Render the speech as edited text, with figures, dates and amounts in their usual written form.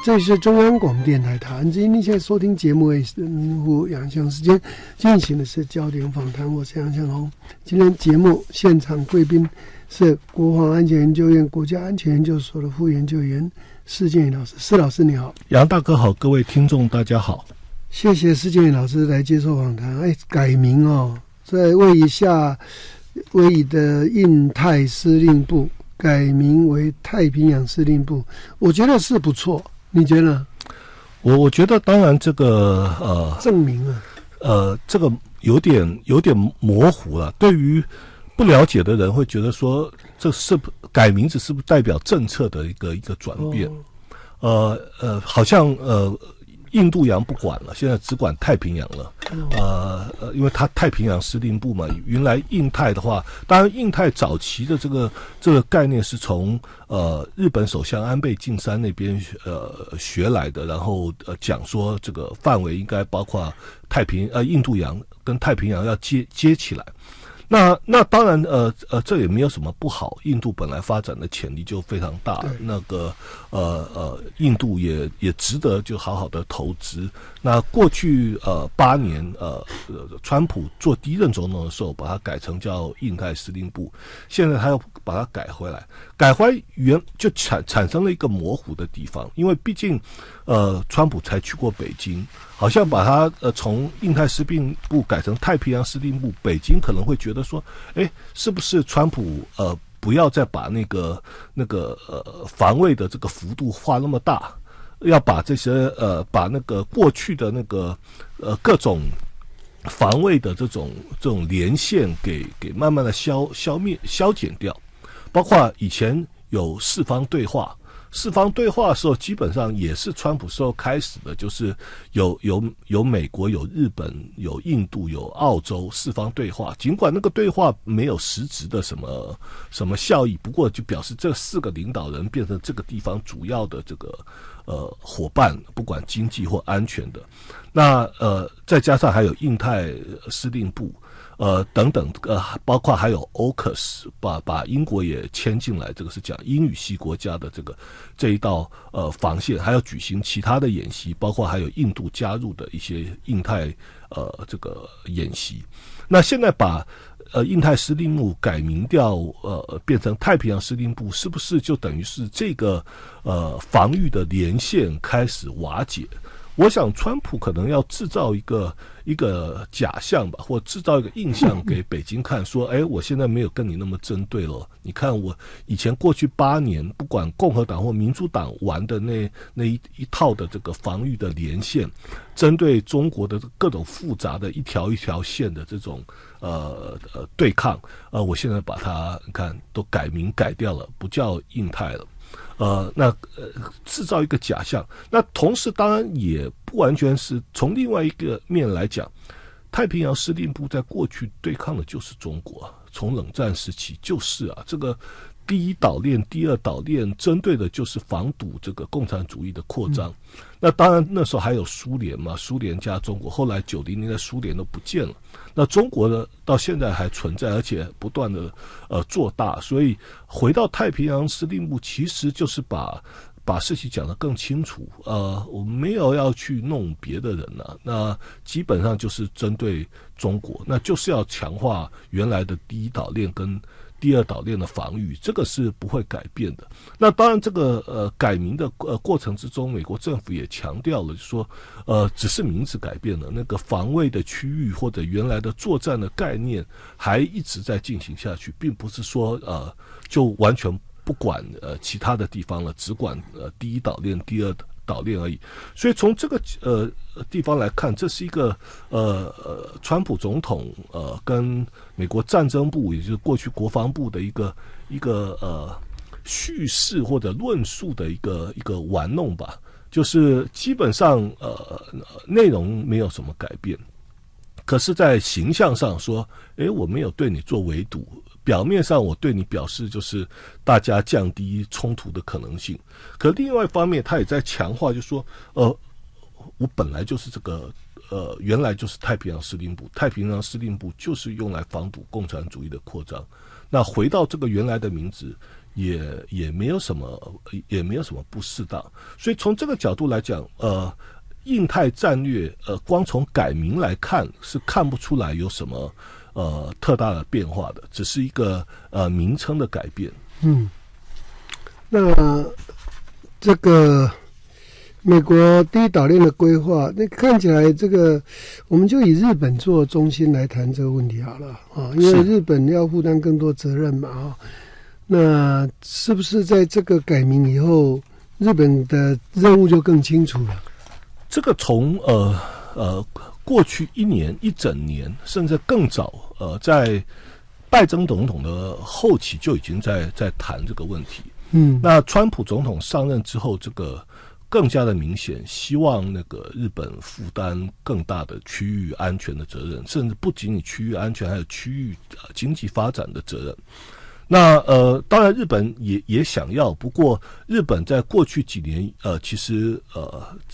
这里是中央广播电台台湾之音，你现在收听节目为杨翔时间进行的是焦点访谈，我是杨翔宏。今天节目现场贵宾是国防安全研究院国家安全研究所的副研究员施建宇老师。施老师你好。 杨大哥好，各位听众大家好。 谢谢施建宇老师来接受访谈。改名哦，在位移的印太司令部改名为太平洋司令部，我觉得是不错，你觉得？ 我觉得当然这个证明这个有点模糊了。对于不了解的人会觉得说，这是改名字是不是代表政策的一个转变？好像印度洋不管了，现在只管太平洋了。因为它太平洋司令部嘛，原来印太的话，当然印太早期的这个概念是从日本首相安倍晋三那边学来的，然后讲说这个范围应该包括印度洋跟太平洋要接起来。那当然这也没有什么不好，印度本来发展的潜力就非常大，那个印度也值得就好好的投资。那过去8年川普做第一任总统的时候把它改成叫印太司令部，现在他又把它改回来就产生了一个模糊的地方，因为毕竟川普才去过北京，好像把它从印太司令部改成太平洋司令部，北京可能会觉得说，是不是川普不要再把那个防卫的这个幅度画那么大，要把这些把那个过去的那个各种防卫的这种连线给慢慢的消减掉，包括以前有四方对话的时候，基本上也是川普时候开始的，就是有美国、有日本、有印度、有澳洲四方对话。尽管那个对话没有实质的什么效益，不过就表示这4个领导人变成这个地方主要的这个伙伴，不管经济或安全的。那再加上还有印太司令部。等等，包括还有 AUKUS， 把英国也牵进来，这个是讲英语系国家的这一道防线，还要举行其他的演习，包括还有印度加入的一些印太这个演习。那现在把印太司令部改名掉，变成太平洋司令部，是不是就等于是这个防御的连线开始瓦解？我想川普可能要制造一个假象吧，或制造一个印象给北京看，说我现在没有跟你那么针对了，你看我以前过去8年不管共和党或民主党玩的那一套的这个防御的连线，针对中国的各种复杂的一条一条线的这种对抗，我现在把它你看都改名改掉了，不叫印太了。制造一个假象。那同时当然也不完全是从另外一个面来讲，太平洋司令部在过去对抗的就是中国，从冷战时期就是这个第一岛链、第二岛链针对的就是防堵这个共产主义的扩张。那当然那时候还有苏联嘛，苏联加中国，后来90年代苏联都不见了，那中国呢到现在还存在，而且不断的做大，所以回到太平洋司令部其实就是把事情讲得更清楚，我们没有要去弄别的人了，那基本上就是针对中国，那就是要强化原来的第一岛链跟第二岛链的防御，这个是不会改变的。那当然这个改名的过程之中，美国政府也强调了说只是名字改变了，那个防卫的区域或者原来的作战的概念还一直在进行下去，并不是说就完全不管其他的地方了，只管第一岛链、第二岛链而已。所以从这个地方来看，这是一个川普总统跟美国战争部，也就是过去国防部的一个叙事或者论述的一个玩弄吧，就是基本上内容没有什么改变，可是在形象上说，我没有对你做围堵，表面上我对你表示就是大家降低冲突的可能性，可另外一方面他也在强化，就是说我本来就是这个原来就是太平洋司令部，太平洋司令部就是用来防堵共产主义的扩张，那回到这个原来的名字也没有什么不适当。所以从这个角度来讲，印太战略光从改名来看是看不出来有什么特大的变化的，只是一个名称的改变。 那这个美国第一岛链的规划，那看起来这个我们就以日本做中心来谈这个问题好了啊，因为日本要负担更多责任嘛啊。那是不是在这个改名以后，日本的任务就更清楚了？ 这个从过去一整年，甚至更早，在拜登总统的后期就已经在谈这个问题。那川普总统上任之后，这个更加的明显，希望那个日本负担更大的区域安全的责任，甚至不仅仅区域安全，还有区域经济发展的责任。那当然日本也想要，不过日本在过去几年其实